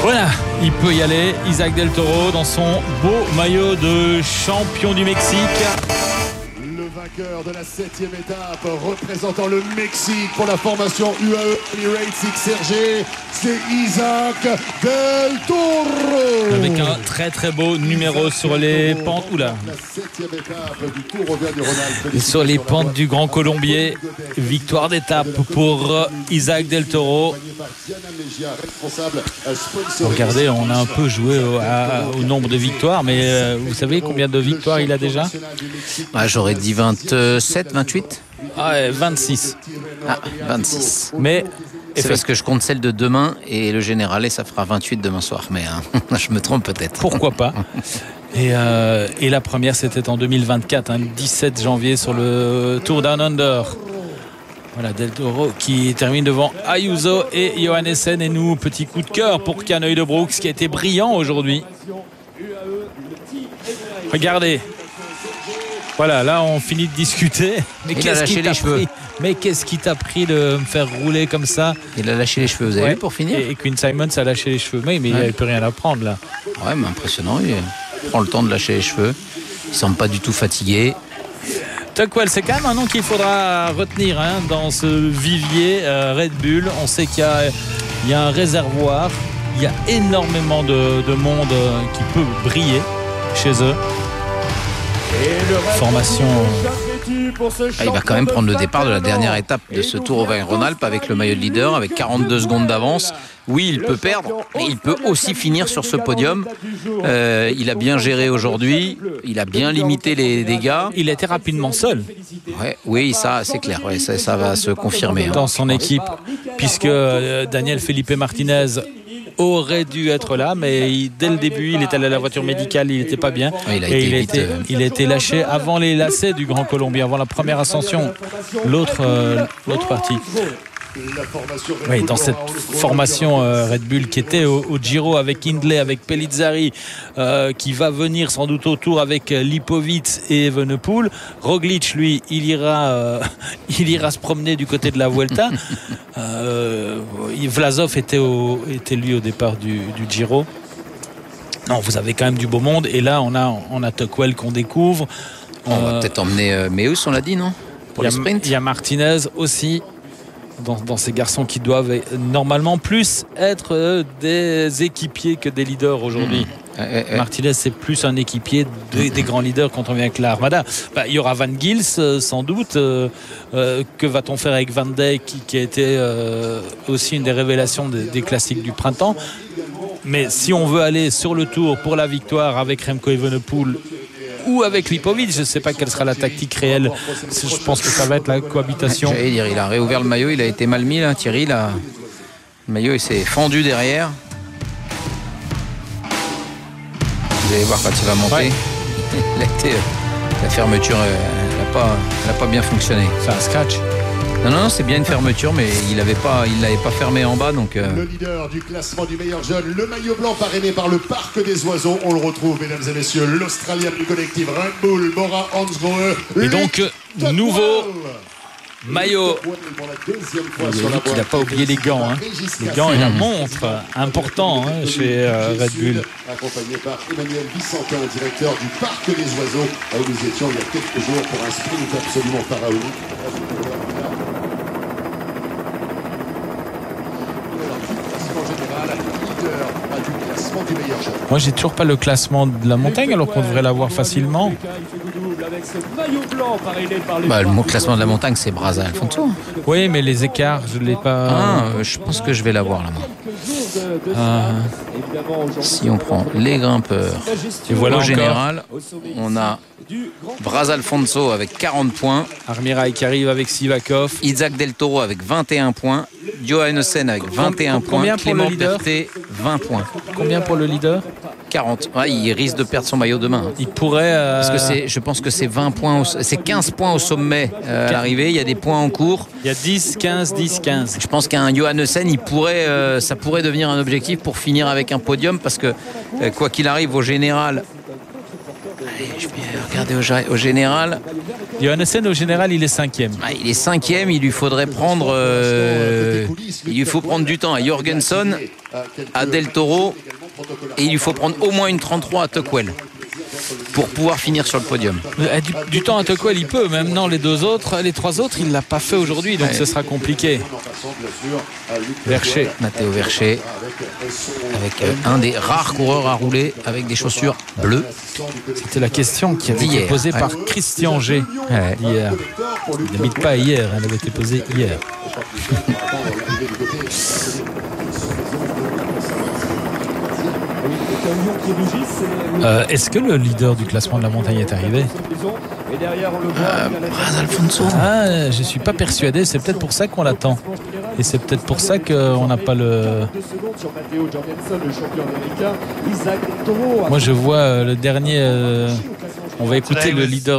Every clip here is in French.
Voilà, il peut y aller. Isaac Del Toro dans son beau maillot de champion du Mexique. Le vainqueur de la 7e étape représentant le Mexique pour la formation UAE Emirates XRG, c'est Isaac Del Toro. Avec un très très beau numéro sur les pentes. Oula. La 7e étape du Tour Auvergne-Rhône-Alpes. Sur les pentes du Grand Colombier. Victoire d'étape pour Isaac Del Toro. Regardez, on a un peu joué au nombre de victoires, mais vous savez combien de victoires il a déjà? J'aurais dit 27, 28. Ah ouais, 26. Ah, 26. Mais c'est parce que je compte celle de demain et le général, et ça fera 28 demain soir. Mais je me trompe peut-être. Pourquoi pas. Et la première, c'était en 2024, le 17 janvier sur le Tour Down Under. Voilà, Del Toro qui termine devant Ayuso et Johannessen. Et nous, petit coup de cœur pour Canoë de Brooks qui a été brillant aujourd'hui. Regardez. Voilà, là on finit de discuter. Mais qu'est-ce qui t'a pris de me faire rouler comme ça? Il a lâché les cheveux, vous avez vu, pour finir. Et Quinn Simons a lâché les cheveux. Mais il ne peut rien apprendre là. Ouais, mais impressionnant. Il prend le temps de lâcher les cheveux. Il semble pas du tout fatigué. Tuckwell, c'est quand même un nom qu'il faudra retenir dans ce vivier Red Bull. On sait qu'il y a un réservoir. Il y a énormément de monde qui peut briller chez eux. Formation. Il va quand même prendre le départ de la dernière étape de ce Tour Auvergne-Rhône-Alpes avec le maillot de leader, avec 42 secondes d'avance. Oui, il peut perdre, mais il peut aussi finir sur ce podium. Il a bien géré aujourd'hui, il a bien limité les dégâts. Il a été rapidement seul. Ouais, oui, ça c'est clair, ouais, ça va se confirmer. Dans son équipe, puisque Daniel Felipe Martinez aurait dû être là, mais dès le début il est allé à la voiture médicale, il n'était pas bien. Il a été lâché avant les lacets du Grand Colombien, avant la première ascension, l'autre partie. Oui, dans cette formation Red Bull qui était au Giro avec Hindley, avec Pellizzari, qui va venir sans doute au Tour avec Lipovic et Evenepoel. Roglic, lui, il ira se promener du côté de la Vuelta. Vlasov était lui au départ du Giro. Non, vous avez quand même du beau monde. Et là, on a Tuckwell qu'on découvre. On va peut-être emmener Meus, on l'a dit, non? Pour le sprint. Il y a Martinez aussi. Dans ces garçons qui doivent normalement plus être des équipiers que des leaders aujourd'hui. Martinez, c'est plus un équipier des grands leaders quand on vient avec l'Armada. Il y aura Van Gils sans doute. Que va-t-on faire avec Van Dijk qui a été aussi une des révélations des classiques du printemps. Mais si on veut aller sur le Tour pour la victoire avec Remco Evenepoel ou avec Lipovic, je ne sais pas quelle sera la tactique réelle. Je pense que ça va être la cohabitation. J'allais dire, il a réouvert le maillot, il a été mal mis là, Thierry. Là. Le maillot il s'est fendu derrière. Vous allez voir quand il va monter. Ouais. La fermeture, elle n'a pas bien fonctionné. C'est un scratch. Non, c'est bien une fermeture, mais il l'avait pas fermé en bas. Donc, Le leader du classement du meilleur jeune, le maillot blanc parrainé par le Parc des Oiseaux. On le retrouve, mesdames et messieurs, l'Australien du collectif Red Bull, Bora Hansgrohe. Et donc, nouveau maillot. Il n'a pas oublié les gants. Les gants et la montre. Important chez Red Bull. Accompagné par Emmanuel Vicentin, directeur du Parc des Oiseaux. Où nous étions il y a quelques jours pour un sprint absolument pharaonique. Moi, j'ai toujours pas le classement de la montagne, alors qu'on devrait l'avoir facilement. Le classement de la montagne, c'est Brazza Alfonso. Oui, mais les écarts, je l'ai pas. Je pense que je vais l'avoir là, moi. Si on prend les grimpeurs, et voilà au général, on a Brazza Alfonso avec 40 points. Armirail qui arrive avec Sivakov. Isaac Del Toro avec 21 points. Johannessen avec 21 points. Clément Berthet, 20 points. Combien pour le leader? 40. Il risque de perdre son maillot demain. Il pourrait. Parce que je pense que c'est 20 points, c'est 15 points au sommet à l'arrivée. Il y a des points en cours. Il y a 10, 15, 10, 15. Je pense qu'un Johannessen, ça pourrait devenir un objectif pour finir avec un podium parce que quoi qu'il arrive au général. Allez, je vais regarder au général. Johannesen, au général, il est 5e. Il est 5e, il lui faudrait prendre du temps à Jorgensen, à Del Toro, et il lui faut prendre au moins une 33 à Tuckwell pour pouvoir finir sur le podium. Du temps à Tuckwell, il peut. Maintenant, les 3 autres, il ne l'a pas fait aujourd'hui, donc ce sera compliqué. Vercher. Matteo Vercher, avec un des rares coureurs à rouler avec des chaussures bleues. C'était la question qui avait été posée par Christian G hier. Il n'habite pas hier, elle avait été posée hier. Est-ce que le leader du classement de la montagne est arrivé? Alfonso. Je suis pas persuadé, c'est peut-être pour ça qu'on l'attend. Et c'est peut-être pour ça qu'on n'a pas le... Moi je vois le dernier... On va écouter le leader.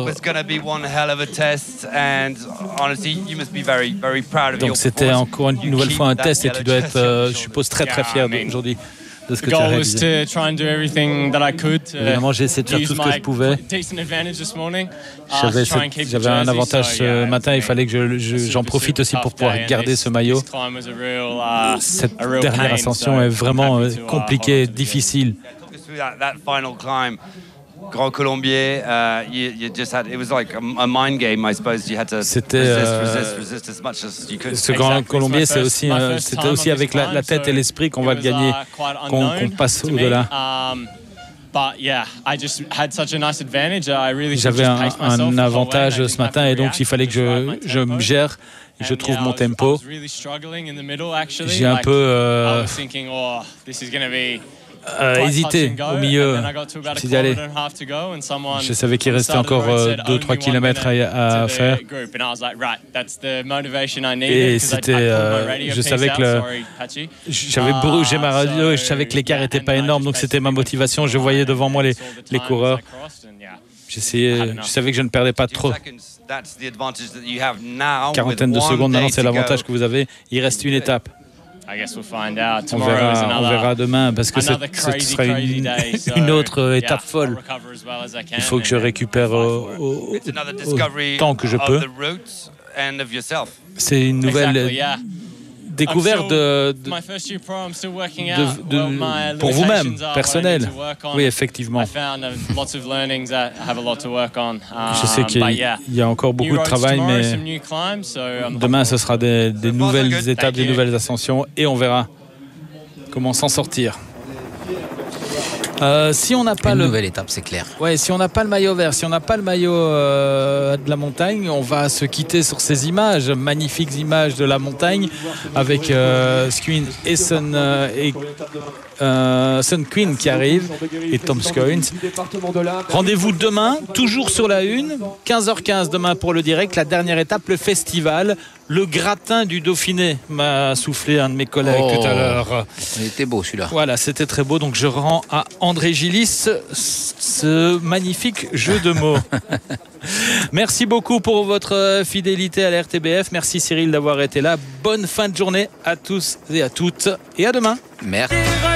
Donc c'était encore une nouvelle fois un test et tu dois être, je suppose, très très fier aujourd'hui de ce que tu as réalisé. Évidemment, j'ai essayé de faire tout ce que je pouvais. J'avais un avantage ce matin, il fallait que j'en profite aussi pour pouvoir garder ce maillot. Cette dernière ascension est vraiment compliquée, difficile. Grand Colombier, it was like a mind game, I suppose. You had to resist as much as you could. Ce Grand Colombier, c'était aussi avec la tête et l'esprit qu'on va le gagner, qu'on passe au-delà. J'avais un avantage ce matin et donc il fallait que je me gère et je trouve mon tempo. J'ai un peu hésité au milieu. Je me suis dit, allez, je savais qu'il restait encore 2-3 km à faire. Et c'était, je savais que j'avais bougé ma radio et je savais que l'écart n'était pas énorme, donc c'était ma motivation. Je voyais devant moi les coureurs. Je savais que je ne perdais pas trop. Quarantaine de secondes, maintenant c'est l'avantage que vous avez. Il reste une étape. On verra demain parce que ce sera une autre étape folle. Il faut que je récupère au temps que je peux. C'est une nouvelle découverte pour vous-même, personnel. Oui, effectivement. Je sais qu'il y a encore beaucoup de travail, mais demain, ce sera des nouvelles étapes, des nouvelles ascensions, et on verra comment s'en sortir. Si on n'a pas une nouvelle étape, c'est clair. Ouais, si on n'a pas le maillot vert, si on n'a pas le maillot de la montagne, on va se quitter sur ces images, magnifiques images de la montagne, avec Skuin et Sun Queen qui arrive et Tom Scoins. Rendez-vous demain, toujours sur la une, 15h15 demain pour le direct, la dernière étape, le festival. Le gratin du Dauphiné m'a soufflé un de mes collègues tout à l'heure. Il était beau celui-là. Voilà, c'était très beau. Donc je rends à André Gillis ce magnifique jeu de mots. Merci beaucoup pour votre fidélité à la RTBF. Merci Cyril d'avoir été là. Bonne fin de journée à tous et à toutes. Et à demain. Merci.